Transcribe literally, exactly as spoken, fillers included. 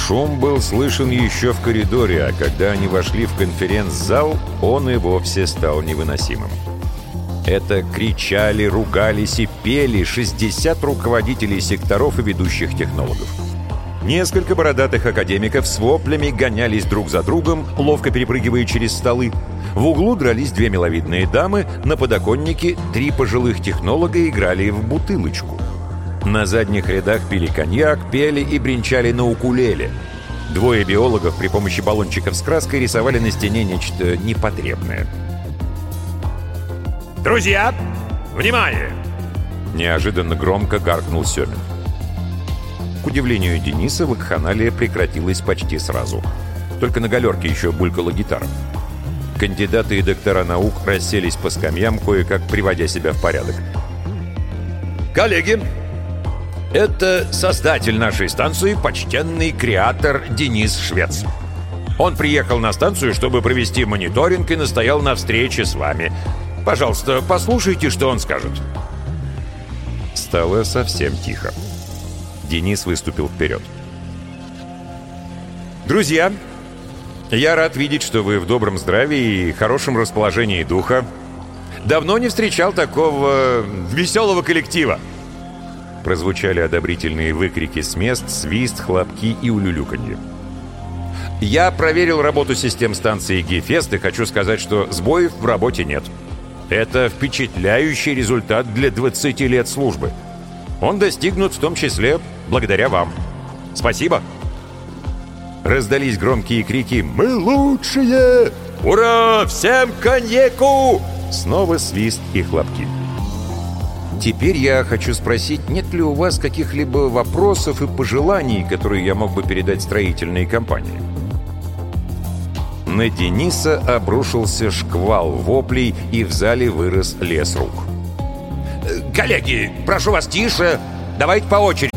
Шум был слышен еще в коридоре, а когда они вошли в конференц-зал, он и вовсе стал невыносимым. Это кричали, ругались и пели шестьдесят руководителей секторов и ведущих технологов. Несколько бородатых академиков с воплями гонялись друг за другом, ловко перепрыгивая через столы. В углу дрались две миловидные дамы, на подоконнике три пожилых технолога играли в бутылочку. На задних рядах пили коньяк, пели и бренчали на укулеле. Двое биологов при помощи баллончиков с краской рисовали на стене нечто непотребное. «Друзья, внимание!» Неожиданно громко гаркнул Семин. К удивлению Дениса, вакханалия прекратилась почти сразу. Только на галерке еще булькала гитара. Кандидаты и доктора наук расселись по скамьям, кое-как приводя себя в порядок. «Коллеги, это создатель нашей станции, почтенный креатор Денис Швец. Он приехал на станцию, чтобы провести мониторинг и настоял на встрече с вами. Пожалуйста, послушайте, что он скажет». Стало совсем тихо. Денис выступил вперед. «Друзья, я рад видеть, что вы в добром здравии и хорошем расположении духа. Давно не встречал такого веселого коллектива». Прозвучали одобрительные выкрики с мест, свист, хлопки и улюлюканье. «Я проверил работу систем станции Гефест и хочу сказать, что сбоев в работе нет. Это впечатляющий результат для двадцати лет службы. Он достигнут в том числе благодаря вам. Спасибо!» Раздались громкие крики «Мы лучшие! Ура! Всем коньяку!» Снова свист и хлопки. Теперь я хочу спросить, нет ли у вас каких-либо вопросов и пожеланий, которые я мог бы передать строительной компании? На Дениса обрушился шквал воплей, и в зале вырос лес рук. «Коллеги, прошу вас тише! Давайте по очереди!»